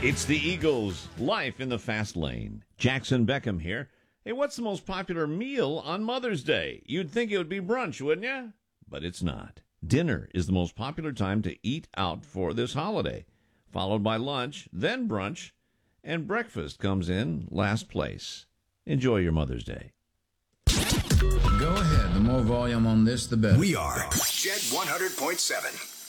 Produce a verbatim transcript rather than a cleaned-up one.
It's the Eagles, life in the fast lane. Jackson Beckham here. Hey, what's the most popular meal on Mother's Day? You'd think it would be brunch, wouldn't you? But it's not. Dinner is the most popular time to eat out for this holiday, followed by lunch, then brunch, and breakfast comes in last place. Enjoy your Mother's Day. Go ahead. The more volume on this, the better. We are Jet one hundred point seven.